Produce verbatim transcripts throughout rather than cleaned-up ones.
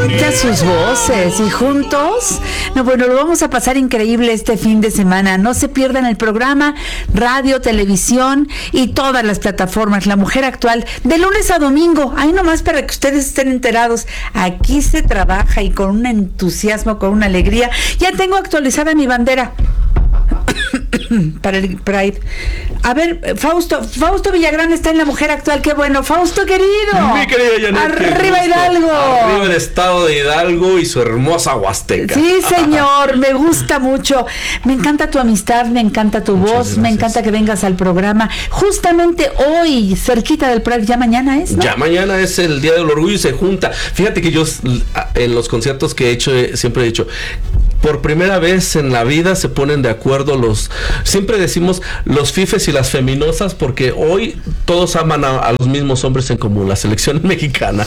Conecta sus voces y juntos, no, bueno, lo vamos a pasar increíble este fin de semana. No se pierdan el programa, radio, televisión y todas las plataformas. La Mujer Actual, de lunes a domingo. Ahí nomás para que ustedes estén enterados. Aquí se trabaja y con un entusiasmo, con una alegría. Ya tengo actualizada mi bandera para el Pride. A ver, Fausto, Fausto Villagrán está en La Mujer Actual, qué bueno. Fausto querido. Mi querida Janet, arriba Hidalgo. Arriba el estado de Hidalgo y su hermosa Huasteca. Sí, señor, me gusta mucho. Me encanta tu amistad, me encanta tu Muchas voz, gracias. Me encanta que vengas al programa. Justamente hoy, cerquita del Pride, ya mañana es, ¿no? Ya mañana es el Día del Orgullo y se junta. Fíjate que yo en los conciertos que he hecho, siempre he dicho, por primera vez en la vida se ponen de acuerdo los, siempre decimos los fifes y las feminosas, porque hoy todos aman a, a los mismos hombres en común, la selección mexicana.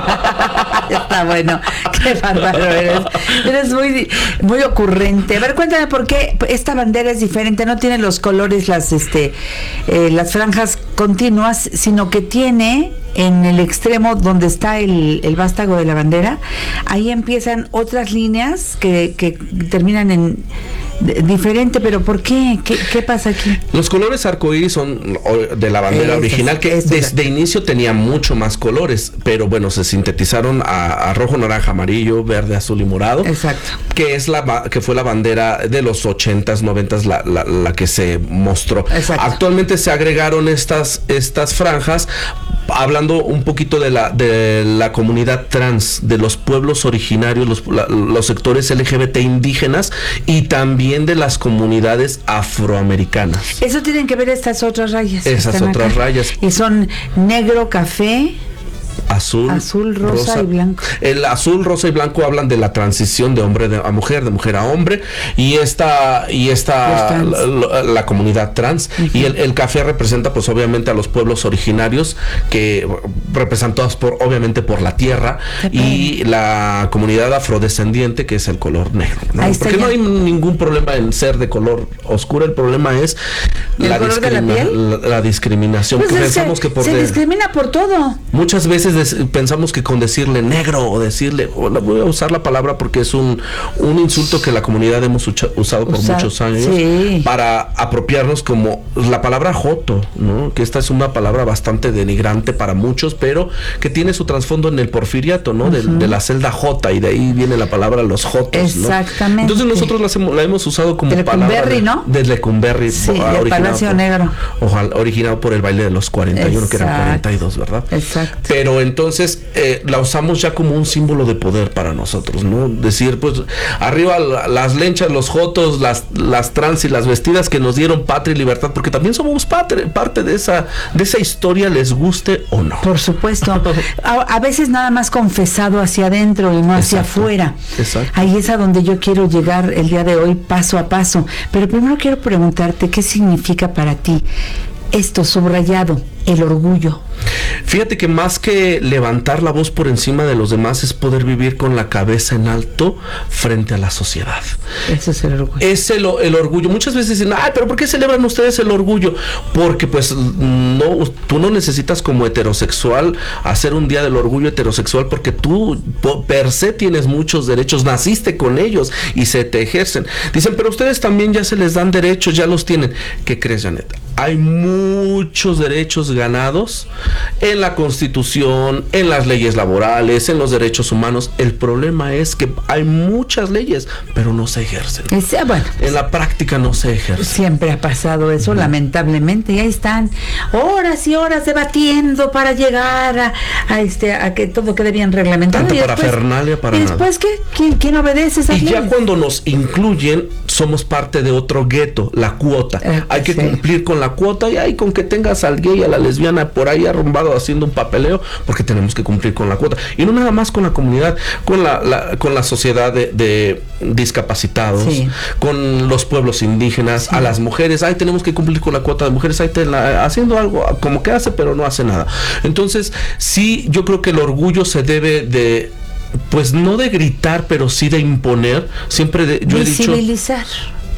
Está bueno, qué bárbaro eres. Eres muy, muy ocurrente. A ver, cuéntame por qué esta bandera es diferente, no tiene los colores, las este, eh, las franjas continuas, sino que tiene en el extremo donde está el, el vástago de la bandera, ahí empiezan otras líneas que, que terminan en de, diferente, pero ¿por qué? ¿Qué, qué pasa aquí? Los colores arcoíris son de la bandera Esas, original, que desde es. inicio tenía mucho más colores, pero bueno, se sintetizaron a, a rojo, naranja, amarillo, verde, azul y morado. Exacto. Que es la que fue la bandera de los ochentas, noventas, la, la, la que se mostró. Exacto. Actualmente se agregaron estas, estas franjas, hablando un poquito de la de la comunidad trans, de los pueblos originarios, los, la, los sectores L G B T indígenas y también de las comunidades afroamericanas. Eso tienen que ver estas otras rayas. Esas otras acá. rayas. Y son negro, café, azul, azul rosa, rosa y blanco. El azul, rosa y blanco hablan de la transición de hombre de, a mujer, de mujer a hombre, y esta y esta la, la, la comunidad trans. Uh-huh. Y el, el café representa pues obviamente a los pueblos originarios, que representados por obviamente por la tierra, y la comunidad afrodescendiente, que es el color negro, ¿no? Porque ya. no hay ningún problema en ser de color oscuro, el problema es la, discrimina, la, la discriminación. Pues pensamos que, que por se de, discrimina por todo. Muchas veces pensamos que con decirle negro o decirle, o voy a usar la palabra porque es un, un insulto que la comunidad hemos ucha, usado por Usar, muchos años, sí. para apropiarnos como la palabra joto, ¿no? Que esta es una palabra bastante denigrante para muchos, pero que tiene su trasfondo en el porfiriato, ¿no? Uh-huh. de, de la celda jota, y de ahí viene la palabra los jotos. Exactamente. ¿no? Entonces nosotros la hemos, la hemos usado como de palabra Lecumberri, ¿no? De Lecumberri, sí, del Palacio por, Negro. Ojalá, originado por el baile de los cuarenta y uno, Exacto. que eran cuarenta y dos, ¿verdad? Exacto. Pero entonces eh, la usamos ya como un símbolo de poder para nosotros, ¿no? Decir, pues, arriba la, las lenchas, los jotos, las, las trans y las vestidas que nos dieron patria y libertad, porque también somos patria, parte de esa, de esa historia, les guste o no. Por supuesto. A, a veces nada más confesado hacia adentro y no hacia Exacto. afuera. Exacto. Ahí es a donde yo quiero llegar el día de hoy, paso a paso. Pero primero quiero preguntarte, ¿qué significa para ti esto subrayado, el orgullo? Fíjate que más que levantar la voz por encima de los demás es poder vivir con la cabeza en alto frente a la sociedad. Ese es el orgullo. Es el, el orgullo. Muchas veces dicen, ay, pero ¿por qué celebran ustedes el orgullo? Porque pues no, tú no necesitas como heterosexual hacer un día del orgullo heterosexual, porque tú per se tienes muchos derechos, naciste con ellos y se te ejercen. Dicen, pero ustedes también ya se les dan derechos, ya los tienen. ¿Qué crees, Janet? Hay muchos derechos ganados en la Constitución, en las leyes laborales, en los derechos humanos. El problema es que hay muchas leyes, pero no se ejercen. Es, bueno, en la práctica no se ejercen. Siempre ha pasado eso, uh-huh. lamentablemente, y ahí están horas y horas debatiendo para llegar a, a este a que todo quede bien reglamentado. Tanto para Fernalia, para ¿Y después qué? ¿Quién, quién obedece esas y leyes? Ya cuando nos incluyen, somos parte de otro gueto, la cuota. Eh, hay que sí. cumplir con la cuota, y hay con que tengas al gay, a la lesbiana por ahí arrumbado haciendo un papeleo, porque tenemos que cumplir con la cuota. Y no nada más con la comunidad, con la, la con la sociedad de, de discapacitados, sí. con los pueblos indígenas, sí. a las mujeres, ay, tenemos que cumplir con la cuota de mujeres, ahí te la, haciendo algo como que hace, pero no hace nada. Entonces, sí, yo creo que el orgullo se debe de, pues no de gritar, pero sí de imponer. Siempre de, yo he dicho, visibilizar.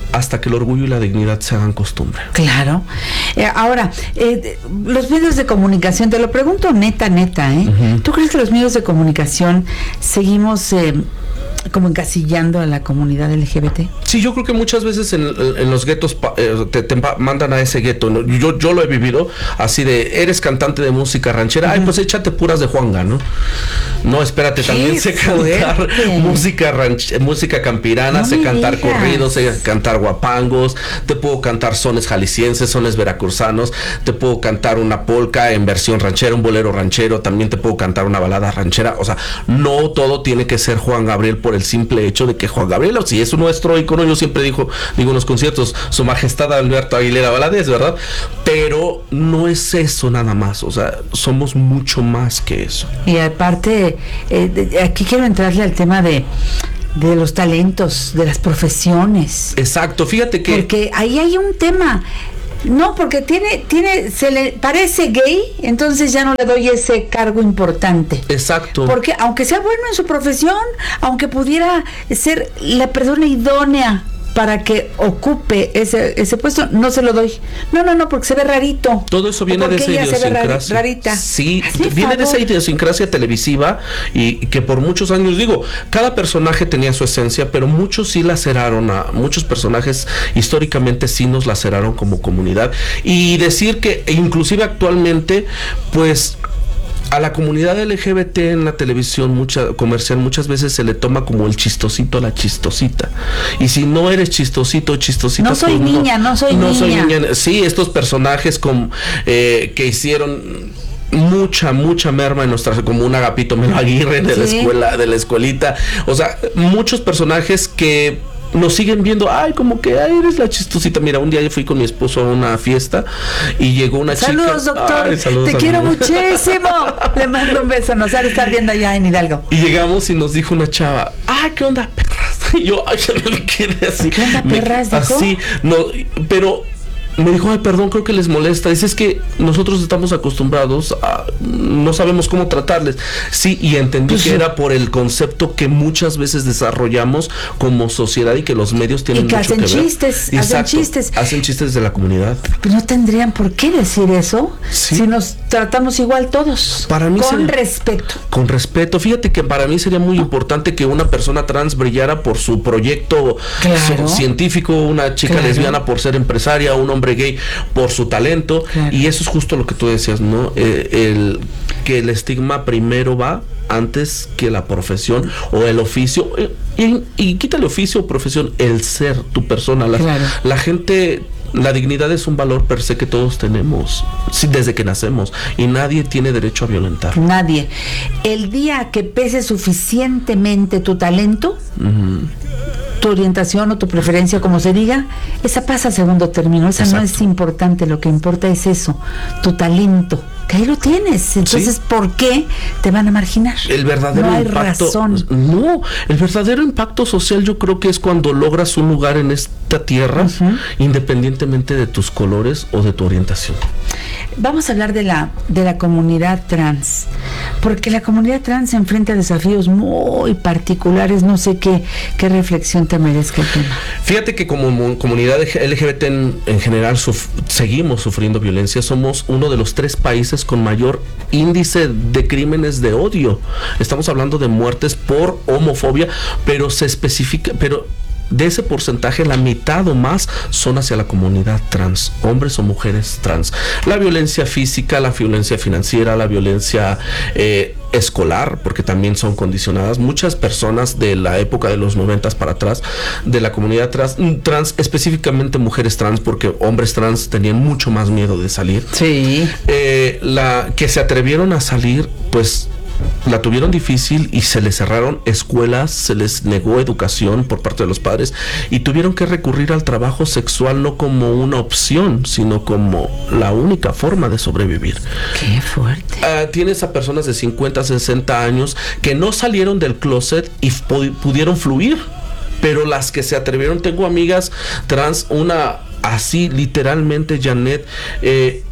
hasta que el orgullo y la dignidad se hagan costumbre. Claro. Eh, ahora, eh, los medios de comunicación, te lo pregunto neta, neta, ¿eh? Uh-huh. ¿Tú crees que los medios de comunicación seguimos eh, como encasillando a la comunidad L G B T? Sí, yo creo que muchas veces en, en los guetos eh, te, te mandan a ese gueto, ¿no? Yo, yo lo he vivido así de, eres cantante de música ranchera, uh-huh. Ay, pues échate puras de Juanga, ¿no? No, espérate, también sé cantar música ranch, música campirana, no sé cantar digas. corridos, sé cantar guapangos, te puedo cantar sones jaliscienses, sones veracruzanos, te puedo cantar una polca en versión ranchera, un bolero ranchero, también te puedo cantar una balada ranchera, o sea, no todo tiene que ser Juan Gabriel por el simple hecho de que Juan Gabriel, si es nuestro ícono, yo siempre digo, digo en los conciertos, su majestad Alberto Aguilera Valadez, ¿verdad? Pero no es eso nada más, o sea, somos mucho más que eso. Y aparte, eh, de, aquí quiero entrarle al tema de de los talentos, de las profesiones. Exacto, fíjate que... Porque ahí hay un tema... No, porque tiene, tiene, se le parece gay, entonces ya no le doy ese cargo importante. Exacto. Porque aunque sea bueno en su profesión, aunque pudiera ser la persona idónea para que ocupe ese ese puesto, no se lo doy. No, no, no, porque se ve rarito. Todo eso viene de esa idiosincrasia. Se ve rarita. Sí, Hazme viene favor. de esa idiosincrasia televisiva y que por muchos años, digo, cada personaje tenía su esencia, pero muchos sí laceraron a, muchos personajes históricamente sí nos laceraron como comunidad. Y decir que inclusive actualmente, pues... a la comunidad L G B T en la televisión mucha, comercial muchas veces se le toma como el chistosito a la chistosita. Y si no eres chistosito o chistosita... No soy pues niña, no, no soy no niña. Soy niña. Sí, estos personajes con, eh, que hicieron... mucha, mucha merma en nuestra, como un Agapito Melo Aguirre de sí. la escuela, de la escuelita. O sea, muchos personajes que nos siguen viendo, ay, como que ay, eres la chistosita. Mira, un día yo fui con mi esposo a una fiesta y llegó una saludos, chica. Doctor, ay, saludos, te quiero muchísimo. Le mando un beso, nos ha de estar viendo allá en Hidalgo. Y llegamos y nos dijo una chava, ay, ¿qué onda, perras? Y yo, ay, ya no me quedé así. ¿Qué onda, perras? Me, así, no, pero... me dijo, ay, perdón, creo que les molesta. Dice, es que nosotros estamos acostumbrados a... no sabemos cómo tratarles. Sí, y entendí pues que sí. era por el concepto que muchas veces desarrollamos como sociedad y que los medios tienen y que mucho hacen que chistes, ver. hacen Exacto, chistes. Hacen chistes de la comunidad. No tendrían por qué decir eso sí. si nos tratamos igual todos. Para mí con sería, respeto. Con respeto. Fíjate que para mí sería muy importante que una persona trans brillara por su proyecto claro. científico, una chica claro. lesbiana por ser empresaria, un hombre gay por su talento, claro. y eso es justo lo que tú decías, ¿no? Eh, el que el estigma primero va antes que la profesión o el oficio, y, y quita el oficio o profesión, el ser, tu persona, la, claro. la gente... La dignidad es un valor per se que todos tenemos sí, desde que nacemos y nadie tiene derecho a violentar. Nadie. El día que pese suficientemente tu talento, uh-huh. tu orientación o tu preferencia, como se diga, esa pasa a segundo término. Esa Exacto. no es importante. Lo que importa es eso, tu talento, que ahí lo tienes. Entonces, ¿sí? ¿por qué te van a marginar? El verdadero no hay impacto, razón. No, el verdadero impacto social yo creo que es cuando logras un lugar en esta tierra, uh-huh. independientemente de tus colores o de tu orientación. Vamos a hablar de la de la comunidad trans, porque la comunidad trans se enfrenta a desafíos muy particulares. No sé qué, qué reflexión te merezca el tema. Fíjate que como comunidad L G B T en, en general suf- seguimos sufriendo violencia. Somos uno de los tres países con mayor índice de crímenes de odio. Estamos hablando de muertes por homofobia, pero se especifica, pero de ese porcentaje la mitad o más son hacia la comunidad trans, hombres o mujeres trans. La violencia física, la violencia financiera, la violencia eh, escolar, porque también son condicionadas. Muchas personas de la época de los noventas para atrás, de la comunidad trans, trans, específicamente mujeres trans, porque hombres trans tenían mucho más miedo de salir. Sí. Eh, la que se atrevieron a salir, pues la tuvieron difícil y se les cerraron escuelas, se les negó educación por parte de los padres y tuvieron que recurrir al trabajo sexual no como una opción, sino como la única forma de sobrevivir. ¡Qué fuerte! Uh, tienes a personas de cincuenta, sesenta años que no salieron del closet y pu- pudieron fluir, pero las que se atrevieron, tengo amigas trans, una así literalmente, Janet, eh,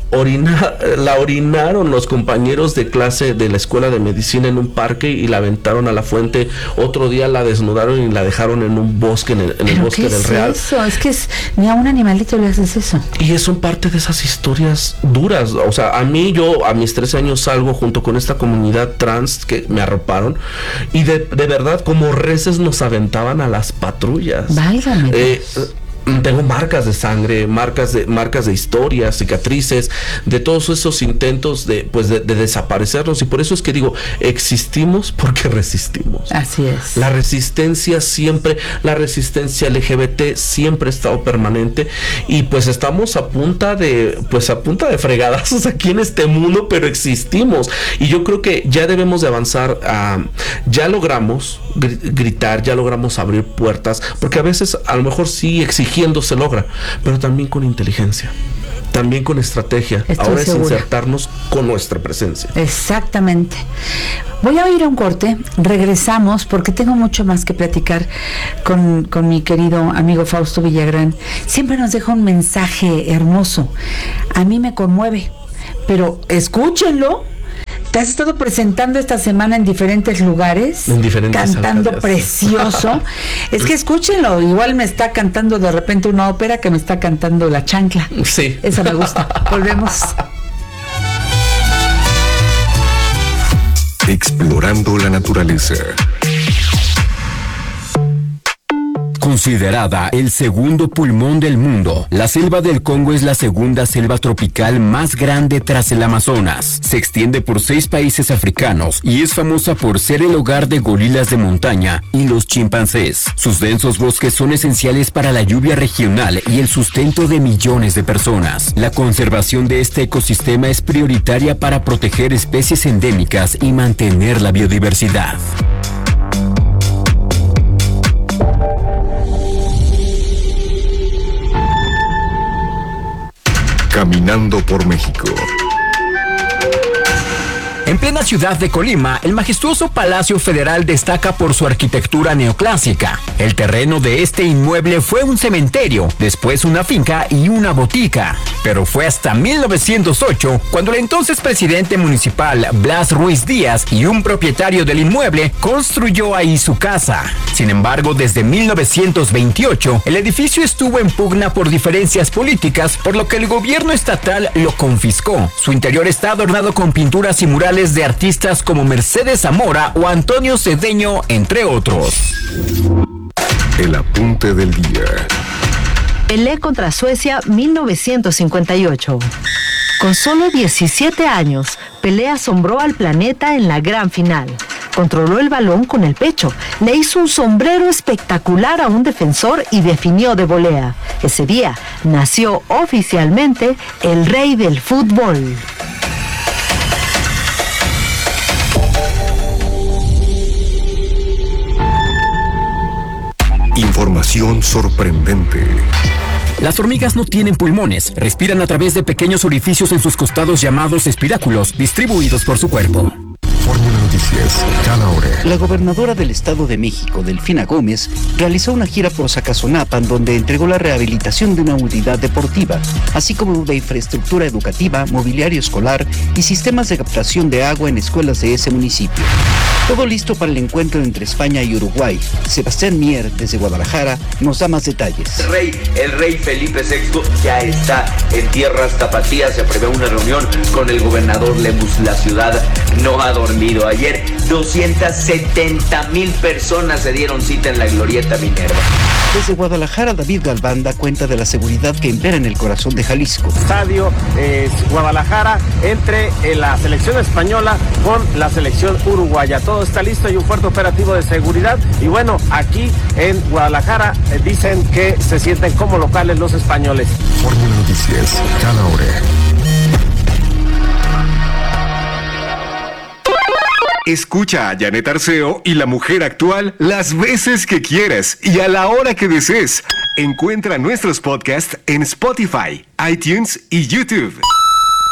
orina, la orinaron los compañeros de clase de la escuela de medicina en un parque y la aventaron a la fuente. Otro día la desnudaron y la dejaron en un bosque, en el, en el bosque ¿qué del es Real. Eso, es que es, ni a un animalito le haces eso. Y son parte de esas historias duras. O sea, a mí, yo a mis trece años salgo junto con esta comunidad trans que me arroparon y de, de verdad como reces nos aventaban a las patrullas. Válgame. Eh, Tengo marcas de sangre, marcas de marcas de historias, cicatrices, de todos esos intentos de pues de, de desaparecernos, y por eso es que digo, existimos porque resistimos. Así es. La resistencia siempre, la resistencia L G B T siempre ha estado permanente, y pues estamos a punta de pues a punta de fregadazos aquí en este mundo, pero existimos, y yo creo que ya debemos de avanzar. A, ya logramos gr- gritar, ya logramos abrir puertas, porque a veces a lo mejor sí exigimos se logra, pero también con inteligencia, también con estrategia. Estoy Ahora segura. es insertarnos con nuestra presencia. Exactamente. Voy a ir a un corte, regresamos porque tengo mucho más que platicar con, con mi querido amigo Fausto Villagrán. Siempre nos deja un mensaje hermoso. A mí me conmueve, pero escúchenlo. Te has estado presentando esta semana en diferentes lugares, en diferentes cantando alcaldías. Precioso. Es que escúchenlo, igual me está cantando de repente una ópera que me está cantando La Chancla. Sí. Esa me gusta. Volvemos. Explorando la naturaleza. Considerada el segundo pulmón del mundo, la selva del Congo es la segunda selva tropical más grande tras el Amazonas. Se extiende por seis países africanos y es famosa por ser el hogar de gorilas de montaña y los chimpancés. Sus densos bosques son esenciales para la lluvia regional y el sustento de millones de personas. La conservación de este ecosistema es prioritaria para proteger especies endémicas y mantener la biodiversidad. Caminando por México. En plena ciudad de Colima, el majestuoso Palacio Federal destaca por su arquitectura neoclásica. El terreno de este inmueble fue un cementerio, después una finca y una botica. Pero fue hasta mil novecientos ocho cuando el entonces presidente municipal Blas Ruiz Díaz y un propietario del inmueble construyó ahí su casa. Sin embargo, desde mil novecientos veintiocho, el edificio estuvo en pugna por diferencias políticas, por lo que el gobierno estatal lo confiscó. Su interior está adornado con pinturas y murales de artistas como Mercedes Zamora o Antonio Cedeño, entre otros. El apunte del día. Pelé contra Suecia mil novecientos cincuenta y ocho. Con solo diecisiete años, Pelé asombró al planeta en la gran final. Controló el balón con el pecho, le hizo un sombrero espectacular a un defensor y definió de volea. Ese día nació oficialmente el rey del fútbol. Información sorprendente. Las hormigas no tienen pulmones, respiran a través de pequeños orificios en sus costados llamados espiráculos, distribuidos por su cuerpo. Fórmula Noticias, cada hora. La gobernadora del Estado de México, Delfina Gómez, realizó una gira por Zacazonapan donde entregó la rehabilitación de una unidad deportiva, así como de infraestructura educativa, mobiliario escolar y sistemas de captación de agua en escuelas de ese municipio. Todo listo para el encuentro entre España y Uruguay. Sebastián Mier, desde Guadalajara, nos da más detalles. El rey, el rey Felipe sexto ya está en tierras tapatías. Se prevé una reunión con el gobernador Lemus. La ciudad no ha dormido. Ayer doscientas setenta mil personas se dieron cita en la Glorieta Minerva. Desde Guadalajara, David Galván da cuenta de la seguridad que impera en el corazón de Jalisco. Estadio eh, Guadalajara entre eh, la selección española con la selección uruguaya. Todo está listo y un fuerte operativo de seguridad. Y bueno, aquí en Guadalajara eh, dicen que se sienten como locales los españoles. Fórmula Noticias, cada hora. Escucha a Janet Arceo y La Mujer Actual las veces que quieras y a la hora que desees. Encuentra nuestros podcasts en Spotify, iTunes y YouTube.